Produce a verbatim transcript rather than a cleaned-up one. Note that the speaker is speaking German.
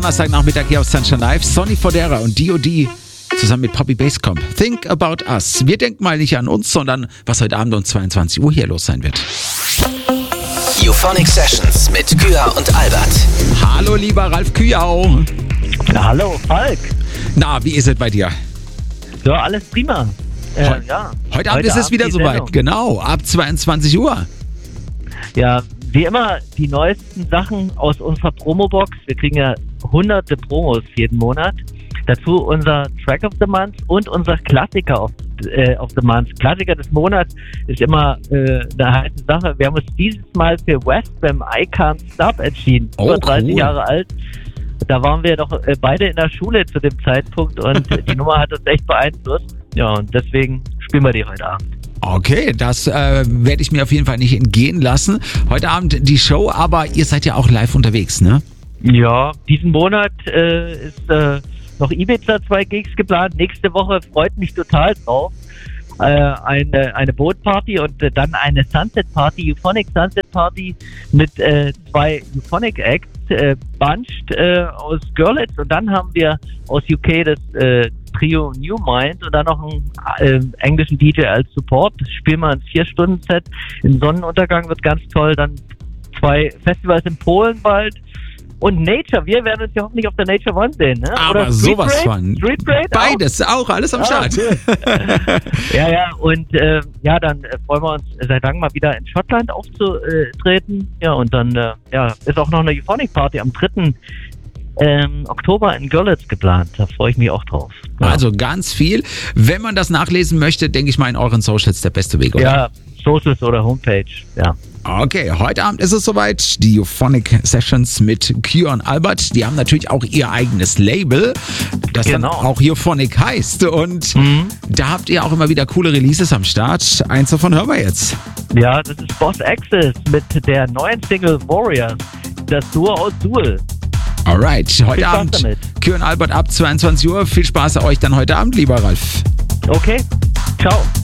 Donnerstagnachmittag hier auf Sunshine Live. Sonny Fodera und D O D zusammen mit Poppy Basscomp. Think about us. Wir denken mal nicht an uns, sondern was heute Abend um zweiundzwanzig Uhr hier los sein wird. Euphonic Sessions mit Kya und Albert. Hallo lieber Ralf Kühau. Na, hallo, Falk. Na, wie ist es bei dir? Ja, alles prima. Äh, Heu- ja. Heute Abend ist es wieder die soweit. Sendung. Genau, ab zweiundzwanzig Uhr. Ja, wie immer, die neuesten Sachen aus unserer Promobox. Wir kriegen ja hunderte Promos jeden Monat. Dazu unser Track of the Month und unser Klassiker of, äh, of the Month. Klassiker des Monats ist immer äh, eine heiße Sache. Wir haben uns dieses Mal für Westbam I Can't Stop entschieden. Oh, Über dreißig cool. Jahre alt. Da waren wir doch äh, beide in der Schule zu dem Zeitpunkt und die Nummer hat uns echt beeinflusst. Ja, und deswegen spielen wir die heute Abend. Okay, das äh, werde ich mir auf jeden Fall nicht entgehen lassen. Heute Abend die Show, aber ihr seid ja auch live unterwegs, ne? Ja, diesen Monat äh, ist äh, noch Ibiza zwei Gigs geplant. Nächste Woche freut mich total drauf. Äh, eine, eine Bootparty und äh, dann eine Sunset Party, Euphonic Sunset Party mit äh, zwei Euphonic Acts, äh, Bunched äh, aus Görlitz, und dann haben wir aus U K das äh, Trio New Mind und dann noch einen äh, englischen D J als Support. Das spielen wir ein vier-Stunden-Set. Im Sonnenuntergang wird ganz toll. Dann zwei Festivals in Polen bald. Und Nature, wir werden uns ja hoffentlich auf der Nature One sehen, ne? Aber Oder Street sowas Parade? von. Street Parade auch? Beides, auch, alles am Ah, Start. cool. ja, ja, und äh, ja, dann äh, freuen wir uns seit langem mal wieder in Schottland aufzutreten. Ja, und dann äh, ja, ist auch noch eine Euphonic Party am dritten Ähm, Oktober in Görlitz geplant. Da freue ich mich auch drauf. Ja. Also ganz viel. Wenn man das nachlesen möchte, denke ich mal, in euren Socials der beste Weg, oder? Ja, Socials oder Homepage, ja. Okay, heute Abend ist es soweit. Die Euphonic Sessions mit Kya und Albert. Die haben natürlich auch ihr eigenes Label, das Genau. dann auch Euphonic heißt. Und Mhm. da habt ihr auch immer wieder coole Releases am Start. Eins davon hören wir jetzt. Ja, das ist Boss Access mit der neuen Single Warriors. Das Duo aus Suhl. Alright, heute Viel Spaß Abend damit. Kya und Albert ab zweiundzwanzig Uhr. Viel Spaß euch dann heute Abend, lieber Ralf. Okay, ciao.